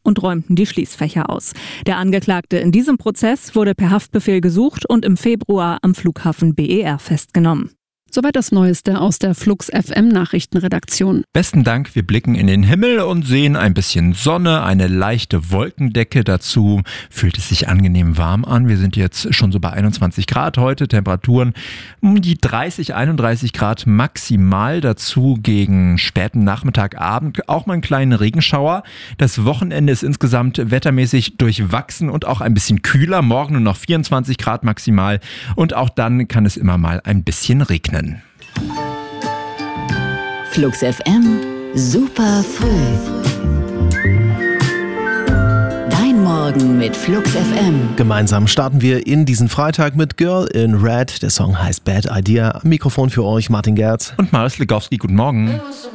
und räumten die Schließfächer aus. Der Angeklagte in diesem Prozess wurde per Haftbefehl gesucht und im Februar am Flughafen BER festgenommen. Soweit das Neueste aus der Flux FM Nachrichtenredaktion. Besten Dank, wir blicken in den Himmel und sehen ein bisschen Sonne, eine leichte Wolkendecke. Dazu fühlt es sich angenehm warm an. Wir sind jetzt schon so bei 21 Grad heute, Temperaturen um die 30, 31 Grad maximal. Dazu gegen späten Nachmittag, Abend auch mal einen kleinen Regenschauer. Das Wochenende ist insgesamt wettermäßig durchwachsen und auch ein bisschen kühler. Morgen nur noch 24 Grad maximal und auch dann kann es immer mal ein bisschen regnen. Flux FM, super früh. Dein Morgen mit Flux FM. Gemeinsam starten wir in diesen Freitag mit Girl in Red. Der Song heißt Bad Idea. Am Mikrofon für euch Martin Gerz und Marius Legowski. Guten Morgen.